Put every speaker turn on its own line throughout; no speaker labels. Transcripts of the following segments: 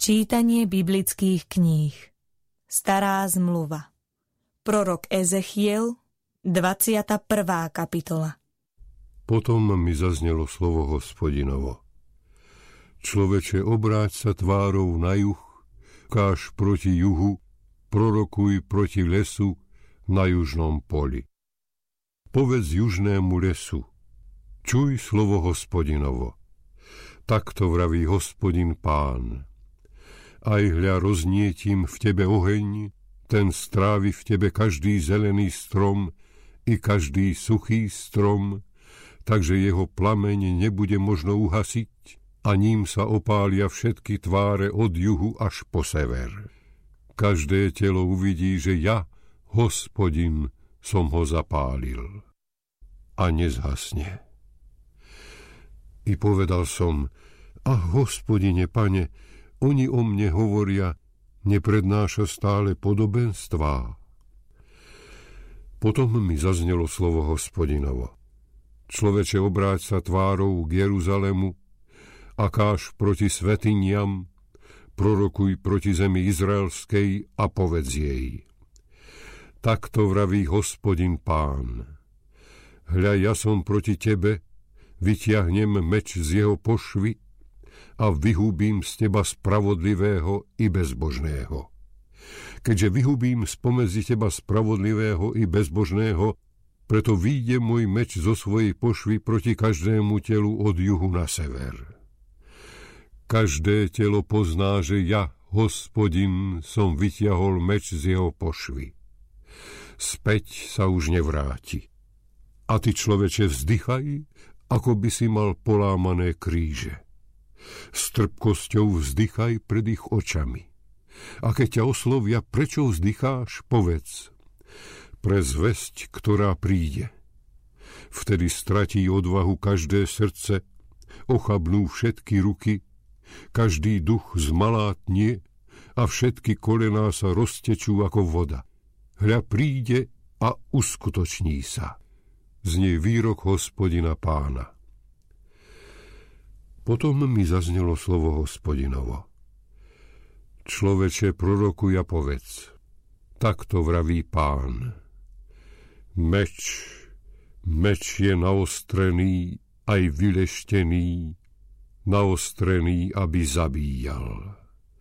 Čítanie biblických kníh. Stará zmluva. Prorok Ezechiel, 21. kapitola.
Potom mi zaznelo slovo Hospodinovo. Človeče, obráť sa tvárou na juh, káž proti juhu, prorokuj proti lesu na južnom poli. Povedz južnému lesu, čuj slovo Hospodinovo. Takto vraví Hospodin Pán. Aj hľa roznietim v tebe oheň, ten strávi v tebe každý zelený strom i každý suchý strom, takže jeho plameň nebude možno uhasiť a ním sa opália všetky tváre od juhu až po sever. Každé telo uvidí, že ja, Hospodin, som ho zapálil a nezhasne. I povedal som, Hospodine, Pane, oni o mne hovoria, neprednáša stále podobenstvá. Potom mi zaznelo slovo Hospodinovo. Človeče, obráť sa tvárou k Jeruzalému a káž proti svätyniam, prorokuj proti zemi izraelskej a povedz jej. Takto vraví Hospodin Pán. Hľa, ja som proti tebe, vytiahnem meč z jeho pošvy a vyhubím z teba spravodlivého i bezbožného. Keďže vyhubím spomedzi teba spravodlivého i bezbožného, preto vyjde môj meč zo svojej pošvy proti každému telu od juhu na sever. Každé telo pozná, že ja, Hospodin, som vytiahol meč z jeho pošvy. Späť sa už nevráti. A ty, človeče, vzdychaj, ako by si mal polámané kríže. S trpkosťou vzdychaj pred ich očami. A keď ťa oslovia, prečo vzdycháš, povedz. Pre zvesť, ktorá príde. Vtedy stratí odvahu každé srdce, ochabnú všetky ruky, každý duch zmalátnie a všetky kolená sa roztečú ako voda. Hľa príde a uskutoční sa. Znie výrok Hospodina Pána. Potom mi zaznelo slovo Hospodinovo. Človeče, prorokuj a povedz. Takto vraví Pán. Meč je naostrený, aj vyleštený, naostrený, aby zabíjal.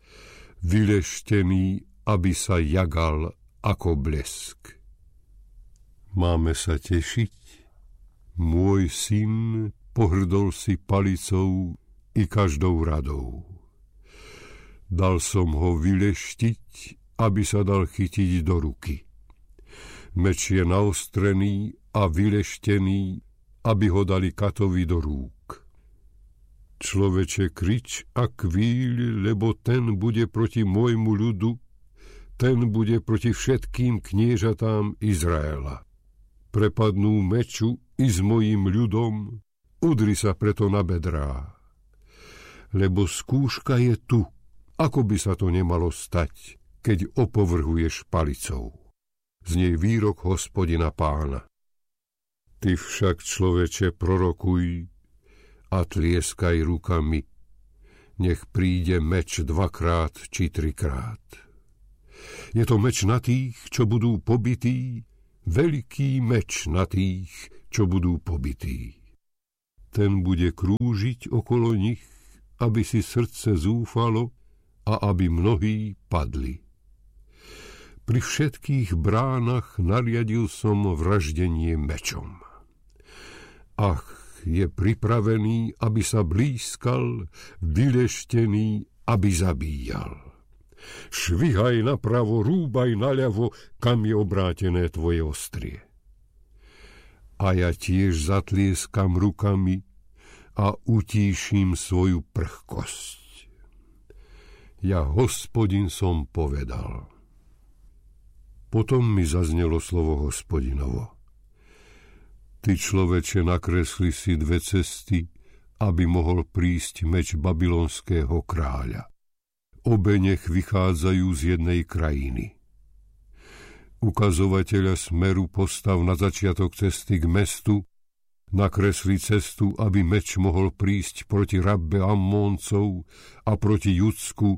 Vyleštený, aby sa jagal ako blesk. Máme sa tešiť? Môj syn, pohrdol si palicou i každou radou. Dal som ho vyleštiť, aby sa dal chytiť do ruky. Meč je naostrený a vyleštený, aby ho dali katovi do rúk. Človeče, krič a kvíľ, lebo ten bude proti môjmu ľudu, ten bude proti všetkým kniežatám Izraela. Prepadnú meču i s mojím ľudom, udri sa preto na bedrá. Lebo skúška je tu, ako by sa to nemalo stať, keď opovrhuješ palicou. Znie výrok Hospodina Pána. Ty však, človeče, prorokuj a tlieskaj rukami, nech príde meč 2-krát či 3-krát. Je to meč na tých, čo budú pobití, veľký meč na tých, čo budú pobití. Ten bude krúžiť okolo nich, aby si srdce zúfalo a aby mnohí padli. Pri všetkých bránach nariadil som vraždenie mečom. Ach, je pripravený, aby sa blízkal, vyleštený, aby zabíjal. Švihaj napravo, rúbaj naľavo, kam je obrátené tvoje ostrie. A ja tiež zatlieskam rukami a utíšim svoju prchkosť. Ja, Hospodin, som povedal. Potom mi zaznelo slovo Hospodinovo. Ty, človeče, nakresli si 2 cesty, aby mohol prísť meč babylonského kráľa. Obe nech vychádzajú z jednej krajiny. Ukazovateľa smeru postav na začiatok cesty k mestu, nakresli cestu, aby meč mohol prísť proti Rabbe Ammóncov a proti Judsku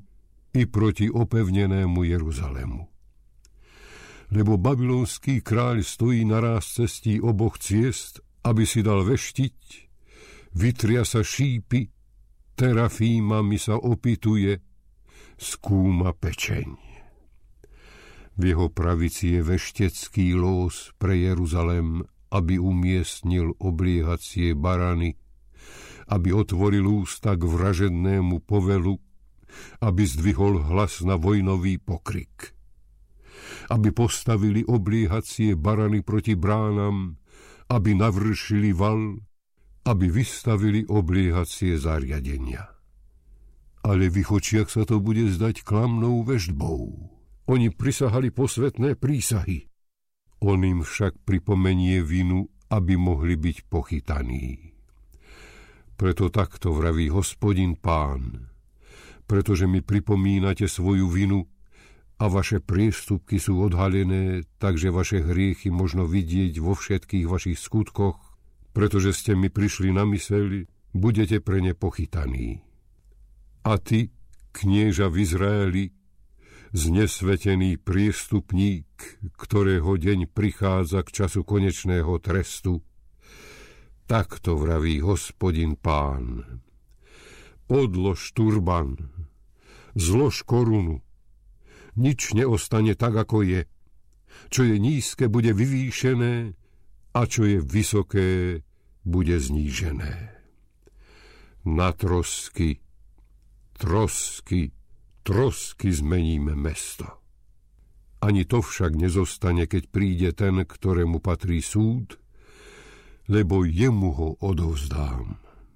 i proti opevnenému Jeruzalému. Lebo babylonský kráľ stojí naráz cestí oboch ciest, aby si dal veštiť, vytria sa šípy, terafímami sa opituje, skúma pečeň. V jeho pravici je veštecký lós pre Jeruzalém, aby umiestnil obliehacie barany, aby otvoril ústa k vražednému povelu, aby zdvihol hlas na vojnový pokrik, aby postavili obliehacie barany proti bránam, aby navršili val, aby vystavili obliehacie zariadenia. Ale v ich očiach sa to bude zdať klamnou veštbou. Oni prisahali posvetné prísahy. On im však pripomenie vinu, aby mohli byť pochytaní. Preto takto vraví Hospodin Pán, pretože mi pripomínate svoju vinu a vaše priestupky sú odhalené, takže vaše hriechy možno vidieť vo všetkých vašich skutkoch, pretože ste mi prišli na myseľ, budete pre ne pochytaní. A ty, knieža v Izraeli, znesvetený priestupník, ktorého deň prichádza k času konečného trestu, takto vraví Hospodin Pán. Odlož turban, zlož korunu, nič neostane tak, ako je. Čo je nízke, bude vyvýšené, a čo je vysoké, bude znížené. Na trosky, trosky, trosky zmeníme mesto. Ani to však nezostane, keď príde ten, ktorému patrí súd, lebo jemu ho odovzdám.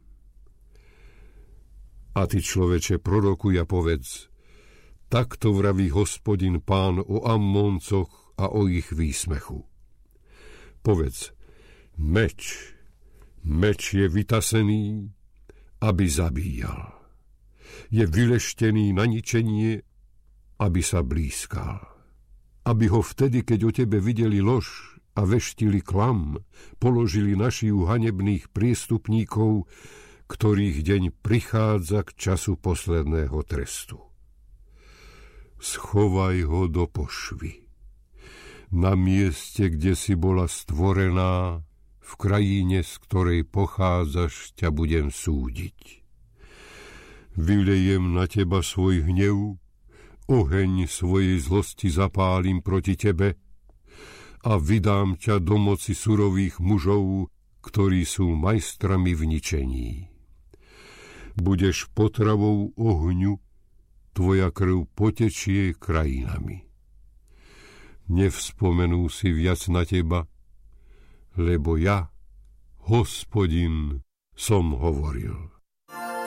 A ty, človeče, prorokuj a povedz, takto vraví Hospodin Pán o Ammóncoch a o ich výsmechu. Povedz, meč je vytasený, aby zabíjal. Je vyleštený na ničenie, aby sa blízkal. Aby ho vtedy, keď o tebe videli lož a veštili klam, položili na šiju hanebných priestupníkov, ktorých deň prichádza k času posledného trestu. Schovaj ho do pošvy. Na mieste, kde si bola stvorená, v krajine, z ktorej pochádzaš, ťa budem súdiť. Vylejem na teba svoj hnev, oheň svojej zlosti zapálim proti tebe a vydám ťa do moci surových mužov, ktorí sú majstrami v ničení. Budeš potravou ohňu, tvoja krv potečie krajinami. Nevzpomenú si viac na teba, lebo ja, Hospodin, som hovoril.